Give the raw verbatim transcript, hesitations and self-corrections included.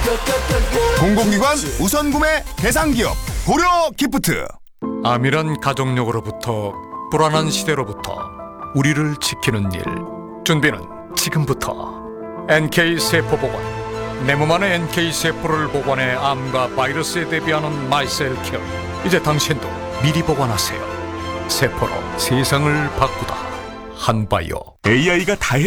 공공기관 우선 구매 대상기업 고려 기프트. 암이란 가족력으로부터 불안한 시대로부터 우리를 지키는 일. 준비는 지금부터. 엔케이 세포보관. 내 몸 안의 엔케이 세포를 보관해 암과 바이러스에 대비하는 마이셀 케어. 이제 당신도 미리 보관하세요. 세포로 세상을 바꾸다. 한바이오. 에이아이가 다